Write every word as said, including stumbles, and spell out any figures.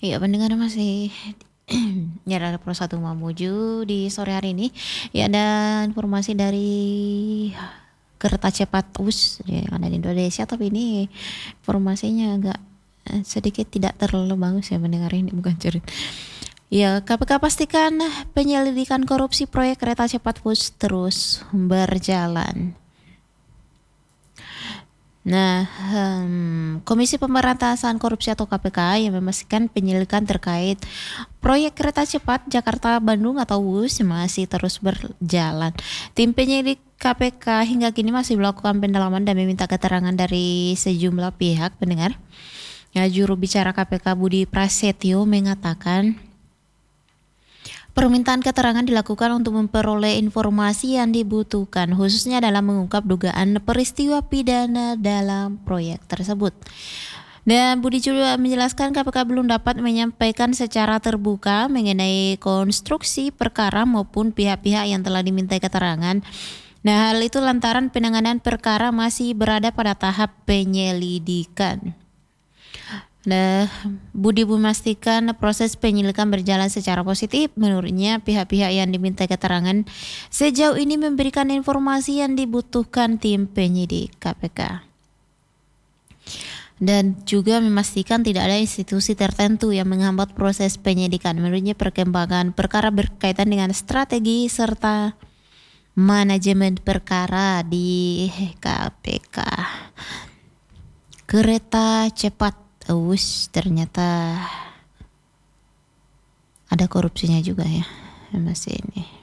Iya, pendengar masih ya ada Pro satu Mamuju di sore hari ini. Ya ada informasi dari kereta cepat U S ya, yang ada di Indonesia, tapi ini informasinya agak eh, sedikit tidak terlalu bagus ya mendengar ini bukan cerita. Ya, K P K pastikan penyelidikan korupsi proyek kereta cepat U S terus berjalan. Nah, hmm, Komisi Pemberantasan Korupsi atau K P K yang memastikan penyelidikan terkait proyek kereta cepat Jakarta-Bandung atau W U S masih terus berjalan. Tim penyelidik K P K hingga kini masih melakukan pendalaman dan meminta keterangan dari sejumlah pihak pendengar. Ya, juru bicara K P K Budi Prasetyo mengatakan permintaan keterangan dilakukan untuk memperoleh informasi yang dibutuhkan, khususnya dalam mengungkap dugaan peristiwa pidana dalam proyek tersebut. Dan Budi juga menjelaskan K P K belum dapat menyampaikan secara terbuka mengenai konstruksi perkara maupun pihak-pihak yang telah dimintai keterangan. Nah, hal itu lantaran penanganan perkara masih berada pada tahap penyelidikan. Nah, Budi memastikan proses penyelidikan berjalan secara positif. Menurutnya, pihak-pihak yang diminta keterangan sejauh ini memberikan informasi yang dibutuhkan tim penyidik K P K. Dan juga memastikan tidak ada institusi tertentu yang menghambat proses penyidikan. Menurutnya, perkembangan perkara berkaitan dengan strategi serta manajemen perkara di K P K. Kereta cepat U S ternyata ada korupsinya juga ya, masih ini.